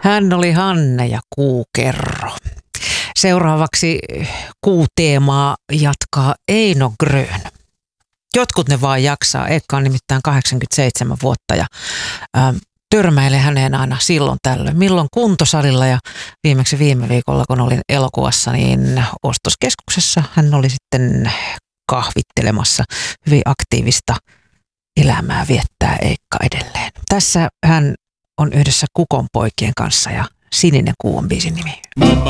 Hän oli Hanne ja Kuukerro. Seuraavaksi Kuuteemaa jatkaa Eino Grön. Jotkut ne vaan jaksaa. Ekka on nimittäin 87 vuotta ja törmäilen häneen aina silloin tällöin. Milloin kuntosalilla ja viimeksi viime viikolla, kun olin elokuvassa, niin ostoskeskuksessa hän oli sitten kahvittelemassa. Hyvin aktiivista elämää viettää Eikka edelleen. Tässä hän on yhdessä Kukonpoikien kanssa ja Sininen kuu on biisin nimi.